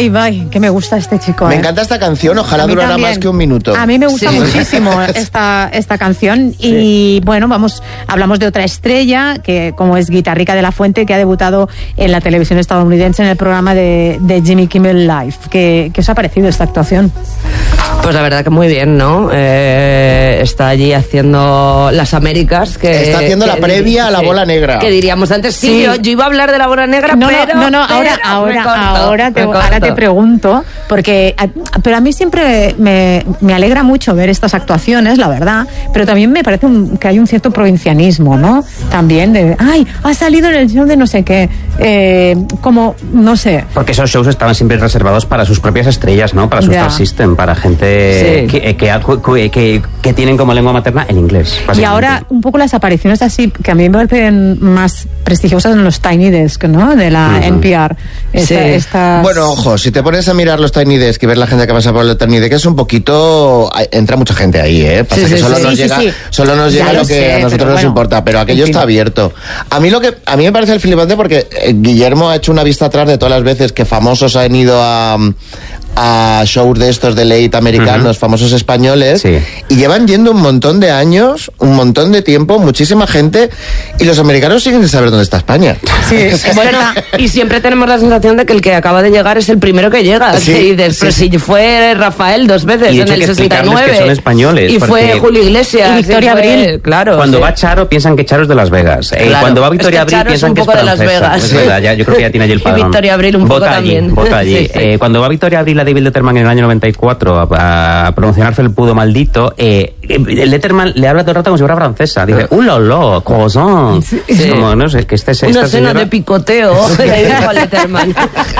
Ay, que me gusta este chico. Me encanta esta canción, ojalá durara también más que un minuto. A mí me gusta muchísimo esta canción. Y bueno, hablamos de otra estrella, que como es Guitarrica de la Fuente, que ha debutado en la televisión estadounidense en el programa de Jimmy Kimmel Live. ¿Qué os ha parecido esta actuación? Pues la verdad que muy bien, ¿no? Está allí haciendo las Américas. Está haciendo la previa a la bola negra. Que diríamos antes, sí. Yo iba a hablar de la bola negra, ahora te pregunto, pero a mí siempre me alegra mucho ver estas actuaciones, la verdad, pero también me parece que hay un cierto provincianismo, ¿no? También ha salido en el show de no sé qué, como, no sé. Porque esos shows estaban siempre reservados para sus propias estrellas, ¿no? Para su Star System, para gente que tienen como lengua materna el inglés. Y ahora un poco las apariciones así, que a mí me parecen más prestigiosas en los Tiny Desk, ¿no? De la NPR. Bueno, ojo, si te pones a mirar los Tiny Desk y ves la gente que pasa por los Tiny Desk, es un poquito... Entra mucha gente ahí, ¿eh? Pasa que solo nos llega lo que a nosotros nos importa, pero aquello está abierto. A mí me parece el flipante porque Guillermo ha hecho una vista atrás de todas las veces que famosos han ido a shows de estos de late americanos, famosos españoles, y llevan yendo un montón de años, un montón de tiempo, muchísima gente, y los americanos siguen sin saber dónde está España. Sí, bueno, y siempre tenemos la sensación de que el que acaba de llegar es el primero que llega. Y después si fue Rafael 2 veces en el 69. Que son españoles. Y fue Julio Iglesias. Y Victoria Abril. Claro. Cuando va Charo piensan que Charo es de Las Vegas. Cuando va Victoria Abril piensan que es francesa. De Las Vegas. Es verdad, yo creo que ya tiene allí el padrón. Y Victoria Abril un poco también. Vota allí. Cuando va Victoria Abril a David Letterman en el año 94 a promocionar Felpudo Maldito, Letterman le habla todo el rato como si fuera francesa. Dice, ¡ulolo, croissant! Es como, no sé, que esta cena señora... de picoteo. Le dijo a Letterman.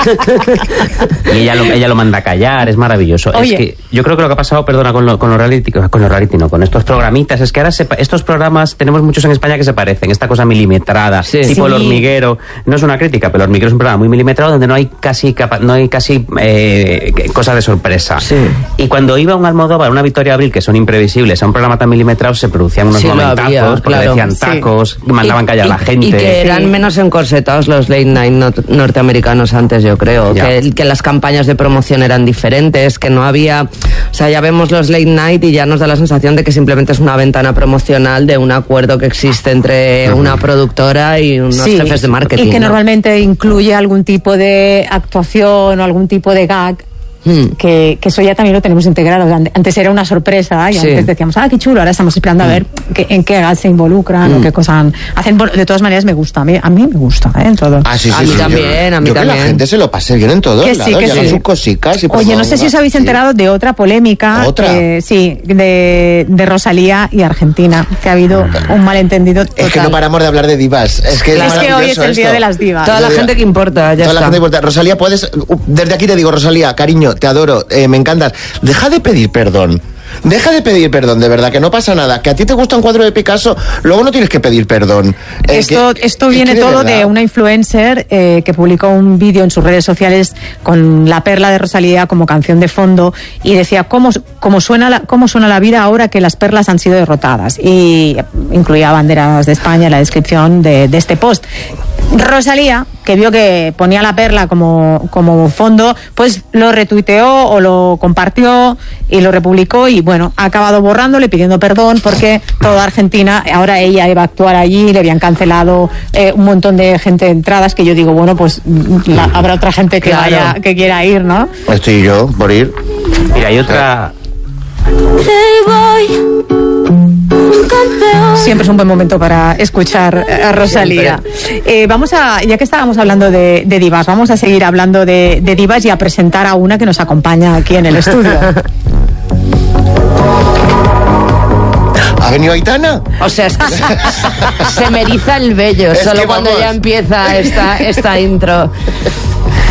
Y ella lo manda a callar, es maravilloso. Oye. Es que yo creo que lo que ha pasado, perdona, con los reality, con estos programitas, es que ahora estos programas tenemos muchos en España que se parecen, esta cosa milimetrada, tipo El Hormiguero. No es una crítica, pero El Hormiguero es un programa muy milimetrado donde no hay casi cosas de sorpresa. Y cuando iba un Almodóvar, una Victoria Abril, que son imprevisibles, a un programa tan milimetrado, se producían unos momentazos, porque decían tacos, mandaban callar a la gente. Y que eran menos encorsetados los late night norteamericanos antes, yo creo. Que las campañas de promoción eran diferentes, que no había... O sea, ya vemos los late night y ya nos da la sensación de que simplemente es una ventana promocional de un acuerdo que existe entre una productora y unos jefes de marketing. Y que normalmente incluye algún tipo de actuación o algún tipo de gag. Que eso ya también lo tenemos integrado. Antes era una sorpresa y antes decíamos, qué chulo, ahora estamos esperando a ver en qué gag se involucran o qué cosas hacen. De todas maneras me gusta, a mí me gusta, en todo. A mí también. Que la gente se lo pase bien en todos lados, hagan sus cositas. Oye, no sé si os habéis enterado de otra polémica. De Rosalía y Argentina, que ha habido un malentendido total. Es que no paramos de hablar de divas. Es que hoy es el día de las divas. Toda la gente que importa, ya está. La gente importa. Rosalía, desde aquí te digo, Rosalía, cariño, te adoro, me encantas. Deja de pedir perdón. De verdad, que no pasa nada. Que a ti te gusta un cuadro de Picasso, luego no tienes que pedir perdón. Esto viene todo de una influencer que publicó un vídeo en sus redes sociales con La Perla de Rosalía como canción de fondo y decía cómo suena la vida ahora que las perlas han sido derrotadas, y incluía banderas de España en la descripción de este post. Rosalía, que vio que ponía La Perla como fondo, pues lo retuiteó o lo compartió y lo republicó, y bueno, ha acabado borrándole, pidiendo perdón, porque toda Argentina, ahora ella iba a actuar allí, le habían cancelado un montón de gente de entradas, que yo digo, bueno, pues habrá otra gente que quiera ir, ¿no? Estoy yo por ir. Mira, hay otra... Siempre es un buen momento para escuchar a Rosalía. Ya que estábamos hablando de divas, vamos a seguir hablando de divas y a presentar a una que nos acompaña aquí en el estudio. ¿Ha venido Aitana? O sea, es que se me eriza el vello solo cuando ya empieza esta intro.